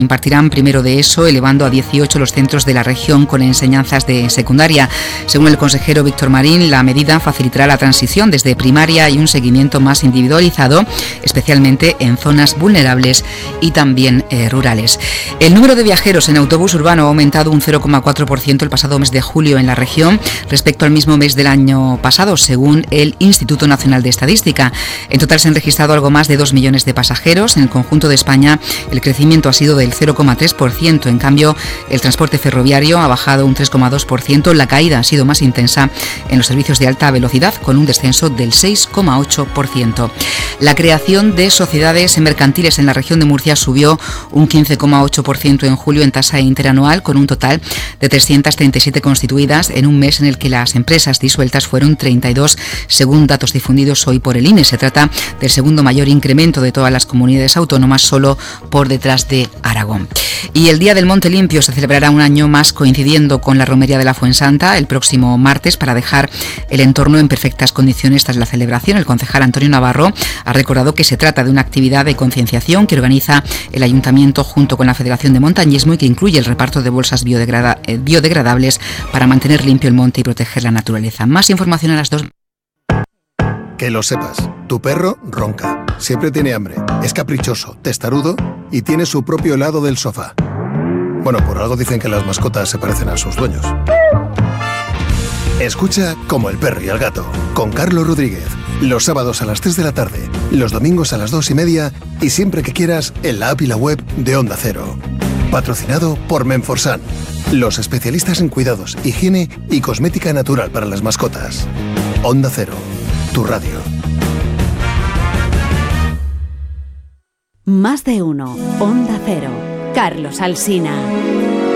Impartirán primero de ESO, elevando a 18 los centros de la región con enseñanzas de secundaria. Según el consejero Víctor Marín, la medida facilitará la transición desde primaria y un seguimiento más individualizado, especialmente en zonas vulnerables y también rurales. El número de viajeros en autobús urbano ha aumentado un 0,4% el pasado mes de julio en la región respecto al mismo mes del año pasado, según el Instituto Nacional de Estadística. En total se han registrado algo más de 2 millones de pasajeros. En el conjunto de España, el crecimiento ha sido del 0,3%. En cambio, el transporte ferroviario ha bajado un 3,2%. La caída ha sido más intensa en los servicios de alta velocidad, con un descenso del 6,8%. La creación de sociedades mercantiles en la región de Murcia subió un 15,8% en julio en tasa interanual, con un total de 337 constituidas en un mes en el que las empresas disueltas fueron 32, según datos difundidos hoy por el INE. Se trata del segundo mayor incremento de todas las comunidades autónomas, solo por detrás de Aragón. Y el Día del Monte Limpio se celebrará un año más, coincidiendo con la romería de la Fuensanta el próximo martes, para dejar el entorno en perfectas condiciones tras la celebración. El concejal Antonio Navarro ha recordado que se trata de una actividad de concienciación que organiza el Ayuntamiento junto con la Federación de Montañismo y que incluye el reparto de bolsas biodegradables para mantener limpio el monte y proteger la naturaleza. Más información a las 2. Que lo sepas, tu perro ronca, siempre tiene hambre, es caprichoso, testarudo y tiene su propio lado del sofá. Bueno, por algo dicen que las mascotas se parecen a sus dueños. Escucha Como el perro y el gato, con Carlos Rodríguez, los sábados a las 3 de la tarde, los domingos a las 2:30 y siempre que quieras en la app y la web de Onda Cero. Patrocinado por Menforsan, los especialistas en cuidados, higiene y cosmética natural para las mascotas. Onda Cero, tu radio. Más de uno. Onda Cero. Carlos Alsina.